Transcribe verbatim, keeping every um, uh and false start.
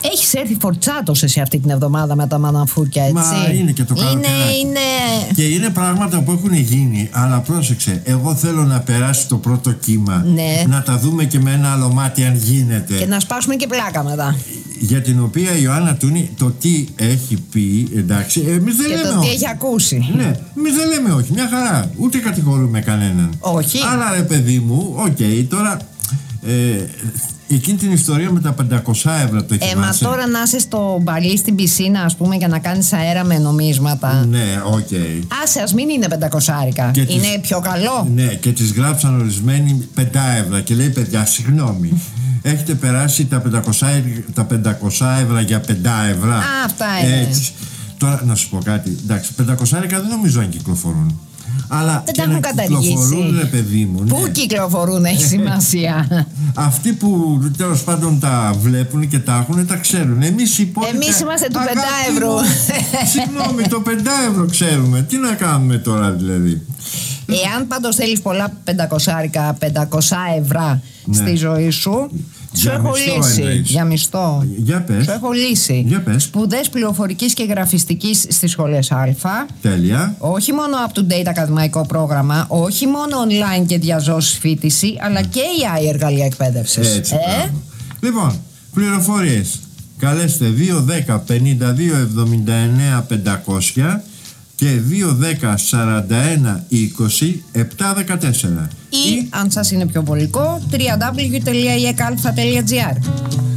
Έχεις έρθει φορτσάτος εσύ αυτή την εβδομάδα με τα μαναφούρκια, έτσι. Μα είναι και το καλοκαίρι. Είναι, είναι... Και είναι πράγματα που έχουν γίνει. Αλλά πρόσεξε, εγώ θέλω να περάσει το πρώτο κύμα. Ναι. Να τα δούμε και με ένα άλλο μάτι αν γίνεται. Και να σπάσουμε και πλάκα μετά. Για την οποία η Ιωάννα Τούνη το τι έχει πει, εντάξει, εμείς δεν και λέμε το τι όχι. έχει ακούσει. Ναι, εμείς δεν λέμε όχι, μια χαρά. Ούτε κατηγορούμε κανέναν. Όχι. Αλλά ρε παιδί μου, οκ, okay, τώρα ε, εκείνη την ιστορία με τα πεντακόσια ευρώ το Ε, θυμάσαι? μα τώρα να είσαι στο μπαλί στην πισίνα, ας πούμε, και να κάνεις αέρα με νομίσματα. Ναι, οκ. Okay. Άσε, ας μην είναι πεντακόσιάρικα. Είναι τις... πιο καλό. Ναι, και τις γράψαν ορισμένοι πέντε ευρώ και λέει, παιδιά, συγγνώμη. Έχετε περάσει τα πεντακόσια ευρώ για πέντε ευρώ. Α, αυτά είναι. Έτσι. Τώρα να σου πω κάτι. Εντάξει, πεντακόσια δεν νομίζω αν κυκλοφορούν. Αλλά δεν και τα έχουν να καταργήσει. Κυκλοφορούν, ρε παιδί μου. Πού ναι. κυκλοφορούν, έχει σημασία. Αυτοί που τέλος πάντων τα βλέπουν και τα έχουν, τα ξέρουν. Εμείς οι υπόλοιποι. Εμείς είμαστε του πέντε ευρώ. Συγγνώμη, το πέντε ευρώ ξέρουμε. Τι να κάνουμε τώρα δηλαδή. Εάν πάντως θέλεις πολλά πεντακόσιάρικα, πεντακόσια ευρώ ναι. στη ζωή σου, σου για έχω μισθό λύσει. Εννοείς. Για μισθό. Για πες. Σου έχω λύσει. Για πες. Σπουδές πληροφορικής και γραφιστικής στις σχολές Α. Τέλεια. Όχι μόνο up-to-date ακαδημαϊκό πρόγραμμα, όχι μόνο online και διαζώσεις φοιτηση, αλλά και έι άι εργαλεία εκπαίδευσης. Έτσι. Ε? Λοιπόν, πληροφορίες. Καλέστε δύο δέκα πενήντα δύο εβδομήντα εννέα πεντακόσια και δύο δέκα σαράντα ένα είκοσι επτά δεκατέσσερα. Ή, ή, αν σας είναι πιο βολικό, double-u double-u double-u τελεία ι εκ αλφα τελεία τζι άρ.